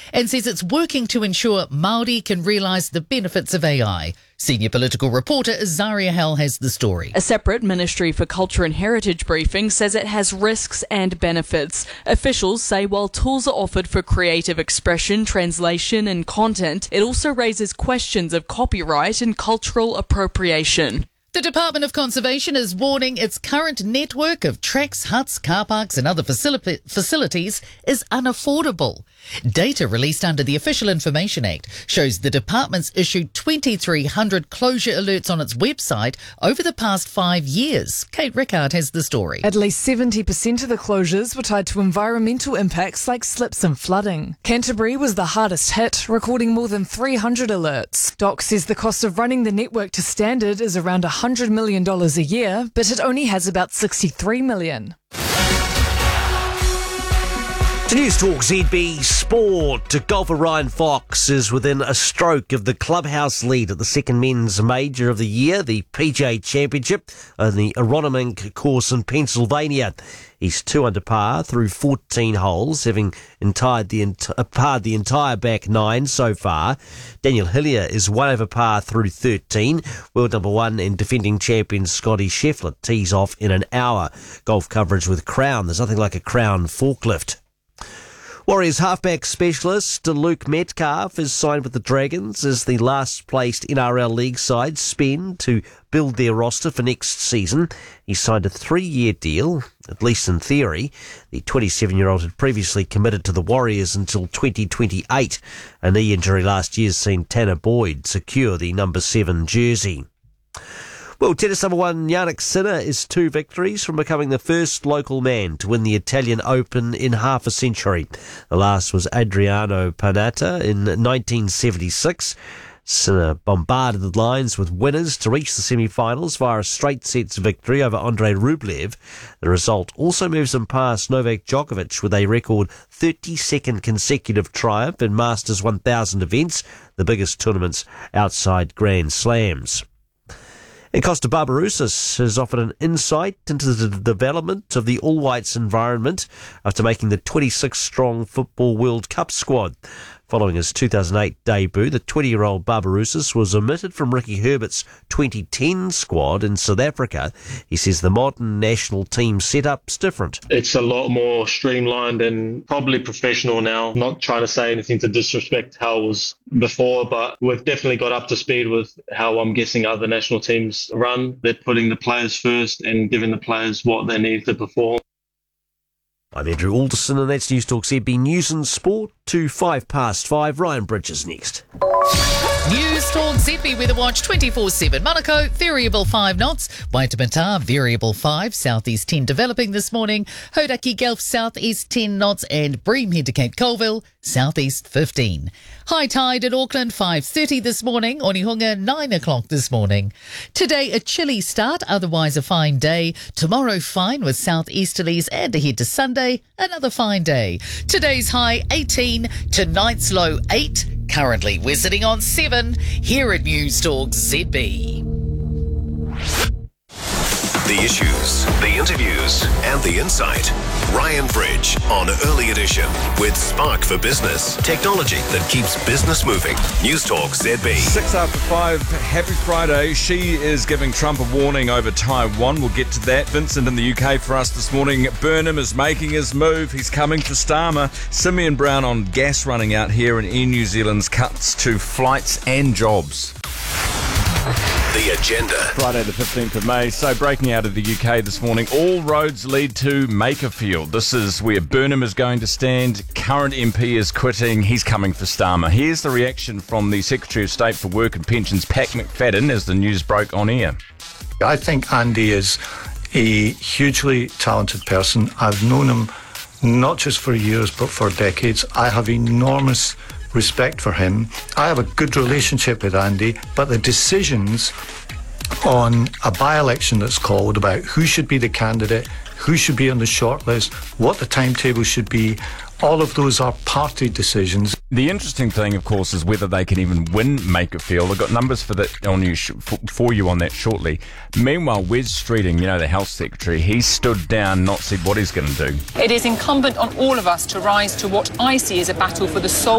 and says it's working to ensure Māori can realise the benefits of AI. Senior political reporter Azaria Hell has the story. A separate Ministry for Culture and Heritage briefing says it has risks and benefits. Officials say while tools are offered for creative expression, translation and content, it also raises questions of copyright and cultural appropriation. The Department of Conservation is warning its current network of tracks, huts, car parks and other facilities is unaffordable. Data released under the Official Information Act shows the department's issued 2,300 closure alerts on its website over the past 5 years. Kate Rickard has the story. At least 70% of the closures were tied to environmental impacts like slips and flooding. Canterbury was the hardest hit, recording more than 300 alerts. DOC says the cost of running the network to standard is around $100 million a year, but it only has about $63 million. To News Talk ZB Sport, golfer Ryan Fox is within a stroke of the clubhouse lead at the second men's major of the year, the PGA Championship, on the Aronimink course in Pennsylvania. He's 2 under par through 14 holes, having parred the entire back 9 so far. Daniel Hillier is 1 over par through 13. World number 1 and defending champion Scotty Scheffler tees off in an hour. Golf coverage with Crown. There's nothing like a Crown forklift. Warriors halfback specialist Luke Metcalf is signed with the Dragons as the last-placed NRL League side spend to build their roster for next season. He signed a 3-year deal, at least in theory. The 27-year-old had previously committed to the Warriors until 2028. A knee injury last year has seen Tanner Boyd secure the number 7 jersey. Well, tennis number 1 Jannik Sinner is 2 victories from becoming the first local man to win the Italian Open in half a century. The last was Adriano Panatta in 1976. Sinner bombarded the lines with winners to reach the semi-finals via a straight sets victory over Andrei Rublev. The result also moves him past Novak Djokovic with a record 32nd consecutive triumph in Masters 1000 events, the biggest tournaments outside Grand Slams. And Costa Barbarouses has offered an insight into the development of the All Whites environment after making the 26-strong Football World Cup squad. Following his 2008 debut, the 20-year-old Barbarouses was omitted from Ricky Herbert's 2010 squad in South Africa. He says the modern national team setup's different. It's a lot more streamlined and probably professional now. Not trying to say anything to disrespect how it was before, but we've definitely got up to speed with how I'm guessing other national teams run. They're putting the players first and giving the players what they need to perform. I'm Andrew Alderson, and that's News Talk ZB News and Sport to 5:05. Ryan Bridges next. News Talk ZB Weather Watch 24/7. Manukau, variable 5 knots. Waitemata, variable 5. Southeast 10 developing this morning. Hauraki Gulf, southeast 10 knots. And Breamhead to Cape Colville, southeast 15. High tide at Auckland, 5:30 this morning. Onehunga, 9 o'clock this morning. Today, a chilly start, otherwise a fine day. Tomorrow, fine with southeasterlies, and ahead to Sunday, another fine day. Today's high, 18. Tonight's low, 8. Currently, we're sitting on 7 here at News Talk ZB. The issues, the interviews, and the insight. Ryan Bridge on Early Edition with Spark for Business. Technology that keeps business moving. News Talk ZB. 5:06. Happy Friday. She is giving Trump a warning over Taiwan. We'll get to that. Vincent in the UK for us this morning. Burnham is making his move. He's coming for Starmer. Simeon Brown on gas running out here and Air New Zealand's cuts to flights and jobs. The agenda. Friday the 15th of May. So breaking out of the UK this morning, all roads lead to Makerfield. This is where Burnham is going to stand. Current MP is quitting. He's coming for Starmer. Here's the reaction from the Secretary of State for Work and Pensions, Pat McFadden, as the news broke on air. I think Andy is a hugely talented person. I've known him not just for years but for decades. I have enormous respect for him. I have a good relationship with Andy, but the decisions on a by-election that's called about who should be the candidate, who should be on the shortlist, what the timetable should be, all of those are party decisions. The interesting thing, of course, is whether they can even win Makerfield. I've got numbers for that for you on that shortly. Meanwhile, Wes Streeting, the Health Secretary, he stood down, not said what he's going to do. It is incumbent on all of us to rise to what I see as a battle for the soul